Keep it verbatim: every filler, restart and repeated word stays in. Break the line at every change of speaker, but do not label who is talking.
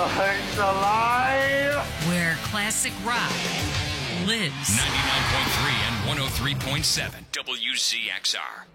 Oh, he's alive!
Where classic rock lives.
ninety-nine point three and one oh three point seven W C X R.